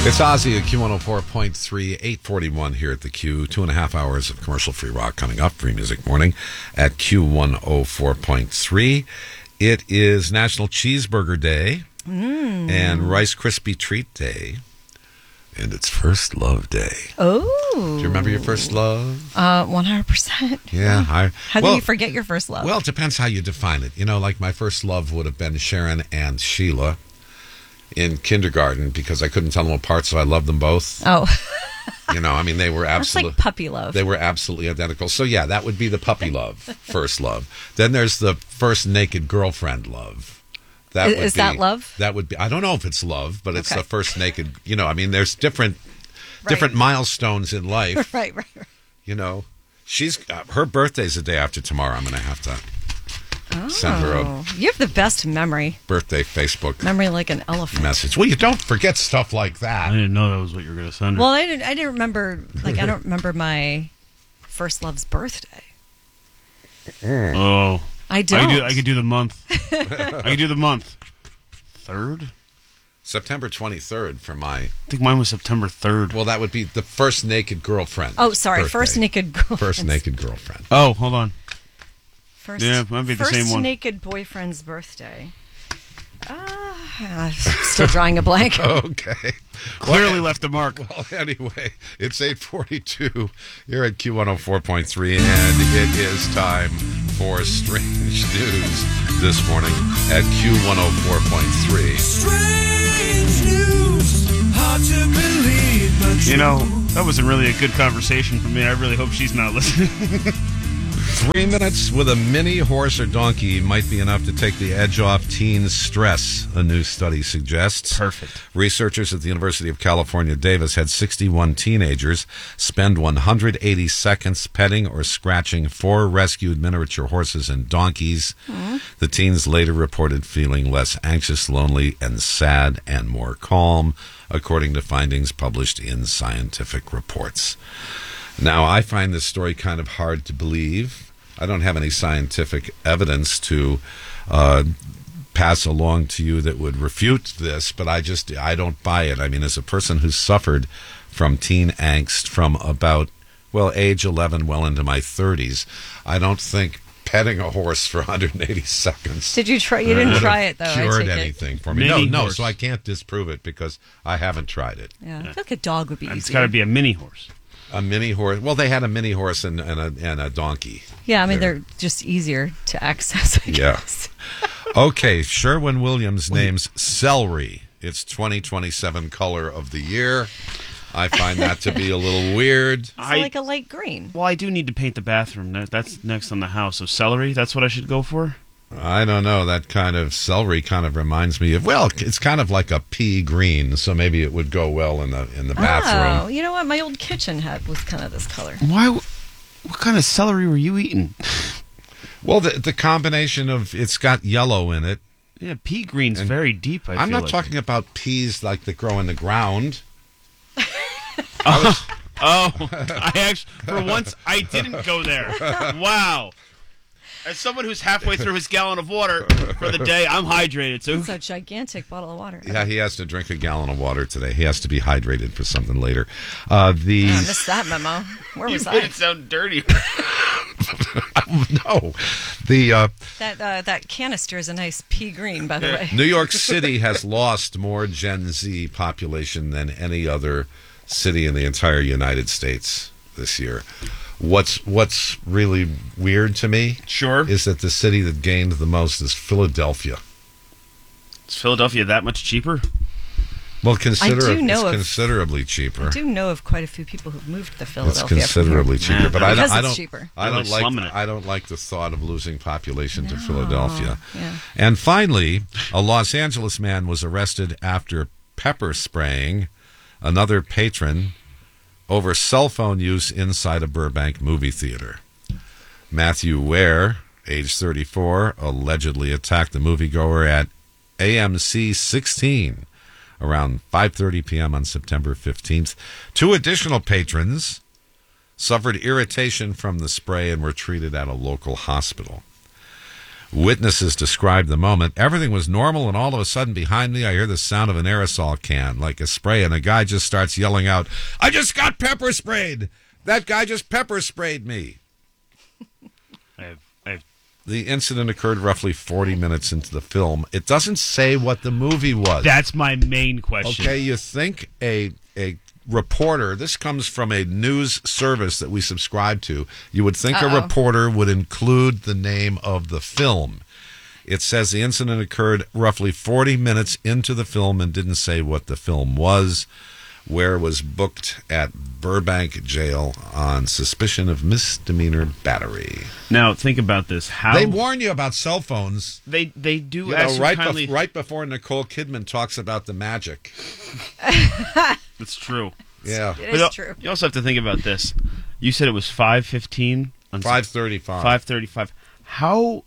It's Ozzy at Q104.3, 841 here at the Q. 2.5 hours of commercial-free rock coming up. Free Music Morning at Q104.3. It is National Cheeseburger Day and Rice Krispie Treat Day. And it's First Love Day. Oh. Do you remember your first love? 100%. Yeah. How can you forget your first love? Well, it depends how you define it. You know, like my first love would have been Sharon and Sheila in kindergarten because I couldn't tell them apart, so I loved them both. Oh. You know, I mean, they were absolutely... That's like puppy love. They were absolutely identical. So, yeah, that would be the puppy love, first love. Then there's the first naked girlfriend love. Is that love? That would be... I don't know if it's love, but it's Okay. the first naked... You know, I mean, there's different milestones in life. Right. You know, her birthday's the day after tomorrow. I'm going to have to send her a You have the best memory. birthday Facebook Memory like an elephant. message. Well, you don't forget stuff like I that. didn't know that was what you were going to send her. Well, I didn't remember, I don't remember my first love's birthday. Oh. I don't. I could do the month. I could do the month. 3rd? September 23rd for my... I think mine was September 3rd. Well, that would be the first naked girlfriend. Oh, sorry. birthday. First naked girlfriend. First naked girlfriend. Oh, hold on. First, Yeah, it might be the same one. First naked boyfriend's birthday. Still drawing a blank. Okay. Clearly left a mark. Well, anyway, it's 8:42 here at Q104.3, and it is time for Strange News this morning at Q104.3. Strange news, hard to believe, but You know, that wasn't really a good conversation for me. I really hope she's not listening. 3 minutes with a mini horse or donkey might be enough to take the edge off teens' stress, a new study suggests. Perfect. Researchers at the University of California, Davis had 61 teenagers spend 180 seconds petting or scratching 4 rescued miniature horses and donkeys. The teens later reported feeling less anxious, lonely, and sad, and more calm, according to findings published in scientific reports. Now, I find this story kind of hard to believe. I don't have any scientific evidence to pass along to you that would refute this, but I don't buy it. I mean, as a person who's suffered from teen angst from about, age 11, well into my 30s, I don't think petting a horse for 180 seconds. Did you try? You didn't try it, though. I cured take it. anything for me. Mini No, horse. so I can't disprove it because I haven't tried it. Yeah. I feel like a dog would be easier. It's got to be a mini horse. A mini horse. Well, they had a mini horse and a donkey. Yeah, I mean, there. they're just easier to access, I Yeah. guess. Okay, Sherwin-Williams names celery its 2027 color of the year. I find that to be a little weird. It's like a light green. Well, I do need to paint the bathroom. That's next on the house. So celery, that's what I should go for? I don't know. That kind of celery kind of reminds me of, it's kind of like a pea green, so maybe it would go well in the bathroom. Oh, you know what? My old kitchen was kind of this color. Why? What kind of celery were you eating? Well, the combination of it's got yellow in it. Yeah, pea green's very deep, I I'm feel not like. talking about peas like that grow in the ground. Oh, I actually, for once, I didn't go there. Wow. As someone who's halfway through his gallon of water for the day, I'm hydrated. So It's a gigantic bottle of water. Yeah, he has to drink a gallon of water today. He has to be hydrated for something later. I missed that memo. Where you was made I? it sound dirty. No. That canister is a nice pea green, by the way. New York City has lost more Gen Z population than any other city in the entire United States this year. What's really weird to me Sure. is that the city that gained the most is Philadelphia. Is Philadelphia that much cheaper? Well, I do know it's of- considerably cheaper. I do know of quite a few people who've moved to It's Philadelphia. considerably from here. cheaper, but Because I it's don't. cheaper. I They're don't like slumming it. I don't like the thought of losing population to Philadelphia. Yeah. And finally, a Los Angeles man was arrested after pepper spraying another patron over cell phone use inside a Burbank movie theater. Matthew Ware, age 34, allegedly attacked the moviegoer at AMC 16 around 5:30 p.m. on September 15th. 2 additional patrons suffered irritation from the spray and were treated at a local hospital. Witnesses described the moment. Everything was normal, and all of a sudden behind me, I hear the sound of an aerosol can, like a spray, and a guy just starts yelling out, "I just got pepper sprayed! That guy just pepper sprayed me!" The incident occurred roughly 40 minutes into the film. It doesn't say what the movie was. That's my main question. Okay, you think a reporter, this comes from a news service that we subscribe to, you would think a reporter would include the name of the film. It says the incident occurred roughly 40 minutes into the film and didn't say what the film was. Ware was booked at Burbank Jail on suspicion of misdemeanor battery. Now, think about this. How They warn you about cell phones. They do You know, actually right before Nicole Kidman talks about the magic. That's true. Yeah. It is true. You also have to think about this. You said it was 5:15 on 5:35. 5:35. How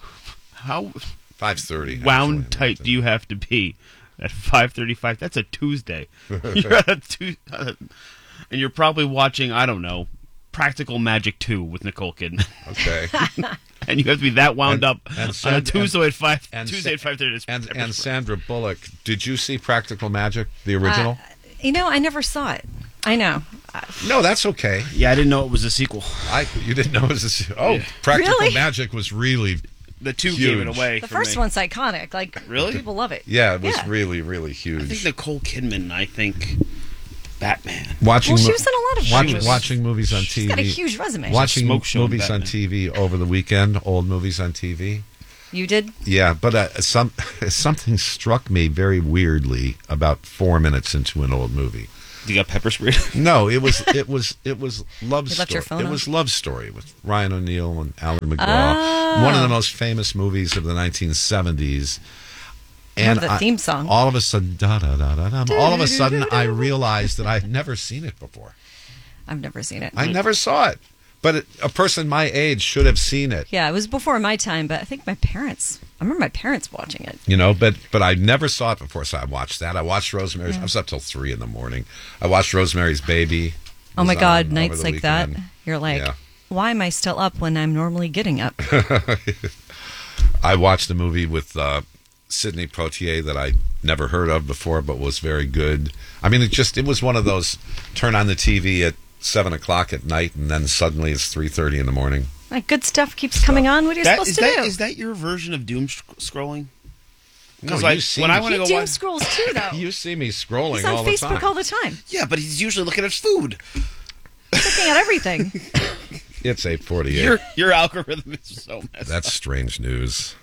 5:30. wound actually. tight do you have to be at 5:35? That's a Tuesday. You're at and you're probably watching, I don't know, Practical Magic 2 with Nicole Kidman. Okay. And you have to be that wound up and on a Tuesday at 5. and Tuesday at 5:30. And Sandra Bullock, did you see Practical Magic, the original? I never saw it. I know. No, that's okay. Yeah, I didn't know it was a sequel. You didn't know it was a... Oh, Yeah. Practical Really? Magic was really... The 2 Huge. gave it away. The for first me. one's iconic. Like, Really? people love it. Yeah, it was really, really huge. I think Nicole Kidman. I think Batman. Watching Well, she was in a lot of shows. watching movies on TV. She's got a huge resume. Watching Smoke show movies on Batman. TV over the weekend, old movies on TV. You did? Yeah, but something struck me very weirdly about 4 minutes into an old movie. You got pepper sprayed? No, it was Love You Story. left your phone It on? was Love Story with Ryan O'Neal and Alan McGraw. One of the most famous movies of the 1970s. And the theme song. All of a sudden, all of a sudden, I realized that I'd never seen it before. I've never seen it. I never saw it, but a person my age should have seen it. Yeah, it was before my time, but I think I remember my parents watching it. You know, but I never saw it before, so I watched that. I watched Rosemary's. I was up till 3 a.m. I watched Rosemary's Baby. Oh my It was God, on nights over like the that. weekend. You're like, Yeah. why am I still up when I'm normally getting up? I watched a movie with Sidney Poitier that I never heard of before, but was very good. I mean, it was one of those turn on the TV at 7 o'clock at night, and then suddenly it's 3:30 in the morning. Like, good stuff keeps coming on. What are you supposed to do? Is that your version of doom scrolling? No, Like, you see when I me- want to He go doom watch, scrolls too, though. You see me scrolling He's on all the Facebook time. all the time. yeah, but he's usually looking at food. Looking at everything. It's 8:48. Your algorithm is so messed up. That's strange news.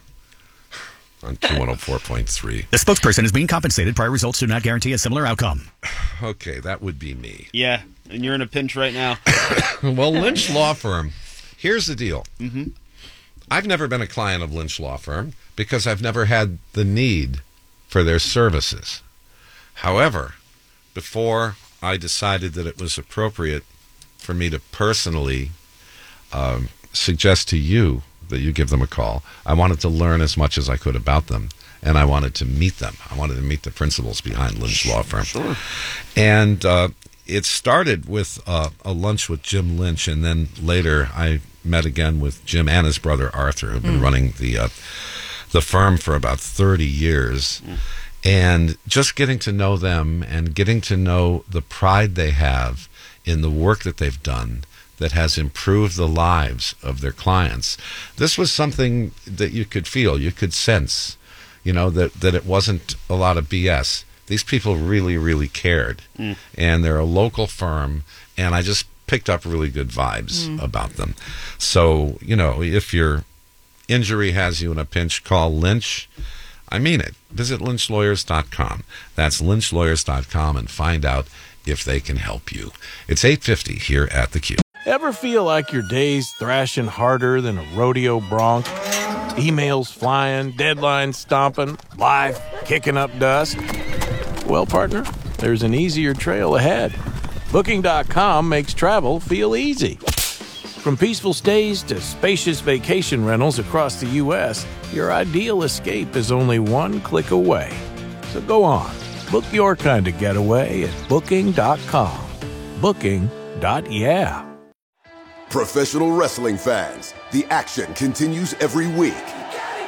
On Q104.3. The spokesperson is being compensated. Prior results do not guarantee a similar outcome. Okay, that would be me. Yeah, and you're in a pinch right now. Well, Lynch Law Firm. Here's the deal. Mm-hmm. I've never been a client of Lynch Law Firm because I've never had the need for their services. However, before I decided that it was appropriate for me to personally suggest to you that you give them a call, I wanted to learn as much as I could about them, and I wanted to meet them. I wanted to meet the principals behind Lynch Law Firm. Sure. And it started with a lunch with Jim Lynch, and then later I met again with Jim and his brother Arthur, who've been running the firm for about 30 years. And just getting to know them and getting to know the pride they have in the work that they've done that has improved the lives of their clients. This was something that you could feel, you could sense, you know, that it wasn't a lot of BS. These people really, really cared. And they're a local firm, and I just picked up really good vibes about them. So, you know, if your injury has you in a pinch, call Lynch. I mean it. Visit lynchlawyers.com. That's lynchlawyers.com and find out if they can help you. It's 8:50 here at the Q. Ever feel like your day's thrashing harder than a rodeo bronc? Emails flying, deadlines stomping, life kicking up dust? Well, partner, there's an easier trail ahead. Booking.com makes travel feel easy. From peaceful stays to spacious vacation rentals across the U.S., your ideal escape is only one click away. So go on, book your kind of getaway at Booking.com. Booking.yeah. Professional wrestling fans, the action continues every week.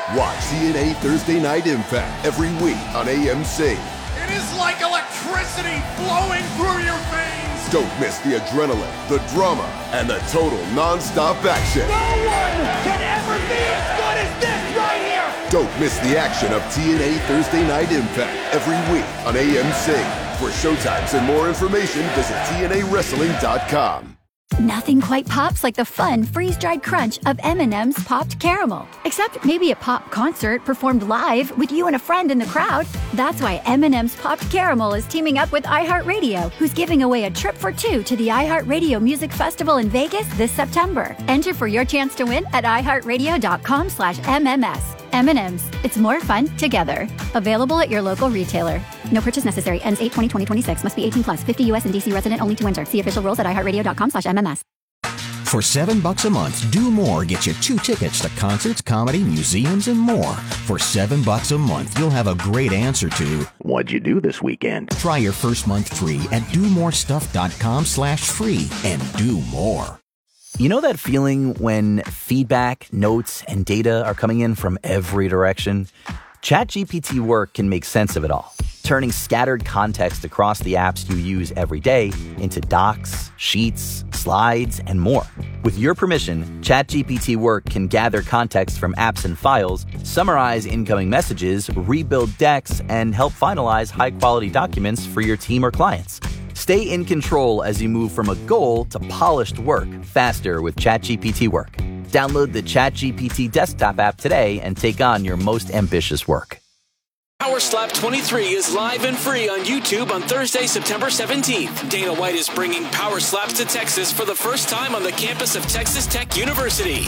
Watch TNA Thursday Night Impact every week on AMC. It is like electricity flowing through your veins. Don't miss the adrenaline, the drama, and the total non-stop action. No one can ever be as good as this right here. Don't miss the action of TNA Thursday Night Impact every week on AMC. For showtimes and more information, visit TNAWrestling.com. Nothing quite pops like the fun freeze-dried crunch of M&M's Popped Caramel. Except maybe a pop concert performed live with you and a friend in the crowd. That's why M&M's Popped Caramel is teaming up with iHeartRadio, who's giving away a trip for two to the iHeartRadio Music Festival in Vegas this September. Enter for your chance to win at iHeartRadio.com/MMS. M&M's. It's more fun together. Available at your local retailer. No purchase necessary. Ends 8/20/2026. Must be 18 plus. 50 U.S. and D.C. resident only to enter. See official rules at iHeartRadio.com/MMS. For $7 a month, Do More gets you 2 tickets to concerts, comedy, museums, and more. For $7 a month, you'll have a great answer to, what'd you do this weekend? Try your first month free at domorestuff.com/free and do more. You know that feeling when feedback, notes, and data are coming in from every direction? ChatGPT Work can make sense of it all, turning scattered context across the apps you use every day into docs, sheets, slides, and more. With your permission, ChatGPT Work can gather context from apps and files, summarize incoming messages, rebuild decks, and help finalize high-quality documents for your team or clients. Stay in control as you move from a goal to polished work faster with ChatGPT Work. Download the ChatGPT desktop app today and take on your most ambitious work. Power Slap 23 is live and free on YouTube on Thursday, September 17th. Dana White is bringing Power Slaps to Texas for the first time on the campus of Texas Tech University.